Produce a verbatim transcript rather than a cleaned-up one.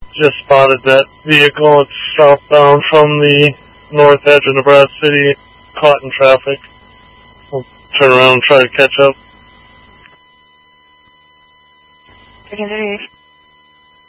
just spotted that vehicle. It's southbound from the north edge of Nebraska City, caught in traffic. We'll turn around and try to catch up. Secondary.